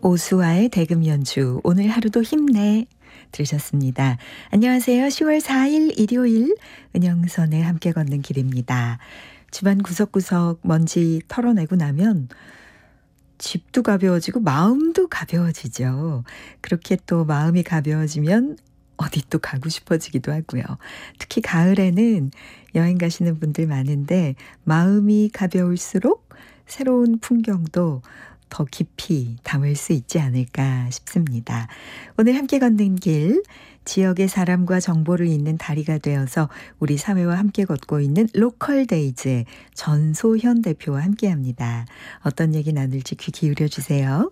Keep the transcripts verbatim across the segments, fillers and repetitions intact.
오수아의 대금 연주 오늘 하루도 힘내 들으셨습니다. 안녕하세요. 시월 사일 일요일 은영선의 함께 걷는 길입니다. 집안 구석구석 먼지 털어내고 나면 집도 가벼워지고 마음도 가벼워지죠. 그렇게 또 마음이 가벼워지면 어디 또 가고 싶어지기도 하고요. 특히 가을에는 여행 가시는 분들 많은데 마음이 가벼울수록 새로운 풍경도 더 깊이 담을 수 있지 않을까 싶습니다. 오늘 함께 걷는 길, 지역의 사람과 정보를 잇는 다리가 되어서 우리 사회와 함께 걷고 있는 로컬데이즈의 전소현 대표와 함께합니다. 어떤 얘기 나눌지 귀 기울여 주세요.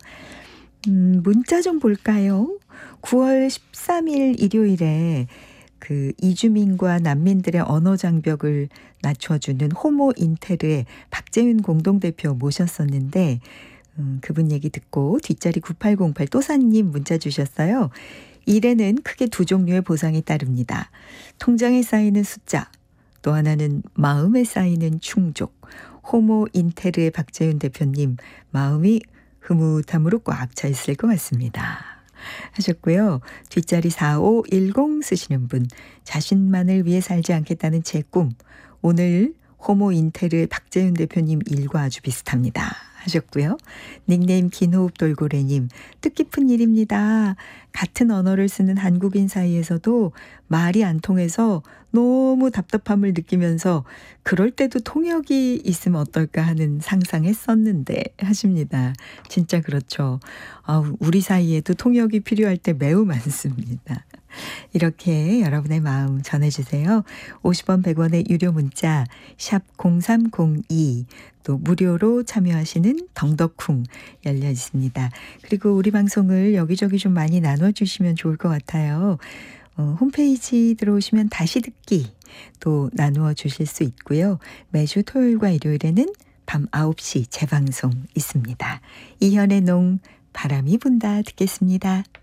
음, 문자 좀 볼까요? 구월 십삼일 일요일에 그 이주민과 난민들의 언어 장벽을 낮춰주는 호모 인테르의 박재윤 공동대표 모셨었는데 음, 그분 얘기 듣고 뒷자리 구팔공팔 또사님 문자 주셨어요. 일에는 크게 두 종류의 보상이 따릅니다. 통장에 쌓이는 숫자, 또 하나는 마음에 쌓이는 충족. 호모 인테르의 박재윤 대표님, 마음이 흐뭇함으로 꽉 차 있을 것 같습니다. 하셨고요. 뒷자리 사오일공 쓰시는 분, 자신만을 위해 살지 않겠다는 제 꿈. 오늘 호모 인테르의 박재윤 대표님 일과 아주 비슷합니다. 하셨고요. 닉네임 긴호흡 돌고래님, 뜻깊은 일입니다. 같은 언어를 쓰는 한국인 사이에서도 말이 안 통해서 너무 답답함을 느끼면서 그럴 때도 통역이 있으면 어떨까 하는 상상했었는데 하십니다. 진짜 그렇죠. 아우, 우리 사이에도 통역이 필요할 때 매우 많습니다. 이렇게 여러분의 마음 전해주세요. 오십 원 백 원의 유료 문자 샵 공삼공이, 또 무료로 참여하시는 덩덕쿵 열려 있습니다. 그리고 우리 방송을 여기저기 좀 많이 나눠주시면 좋을 것 같아요. 어, 홈페이지 들어오시면 다시 듣기 또 나누어 주실 수 있고요. 매주 토요일과 일요일에는 밤 아홉 시 재방송 있습니다. 이현의 농 바람이 분다 듣겠습니다.